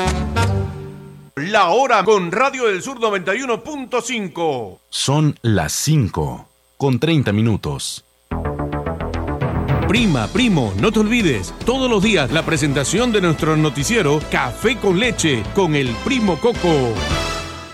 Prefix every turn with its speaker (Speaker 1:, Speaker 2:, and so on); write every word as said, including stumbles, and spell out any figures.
Speaker 1: La hora con Radio del Sur noventa y uno punto cinco.
Speaker 2: Son las cinco con treinta minutos.
Speaker 1: Prima, primo, no te olvides, todos los días la presentación de nuestro noticiero Café con Leche con el Primo Coco.